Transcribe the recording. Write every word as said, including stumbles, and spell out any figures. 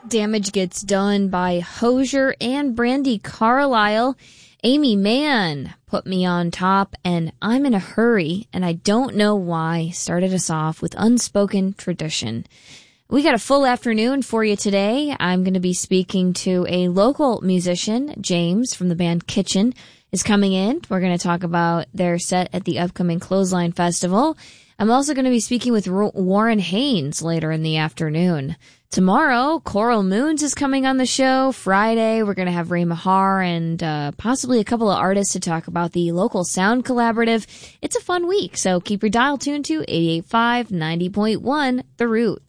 Damage Gets Done by Hozier and Brandi Carlile. Amy Mann put me on top, and I'm in a hurry, and I don't know why, started us off with Unspoken Tradition. We got a full afternoon for you today. I'm going to be speaking to a local musician, James, from the band Kitchen, is coming in. We're going to talk about their set at the upcoming Clothesline Festival. I'm also going to be speaking with Ro- Warren Haynes later in the afternoon. Tomorrow, Coral Moons is coming on the show. Friday, we're going to have Ray Mahar and uh, possibly a couple of artists to talk about the local sound collaborative. It's a fun week, so keep your dial tuned to eighty-eight point five, ninety point one, The Root.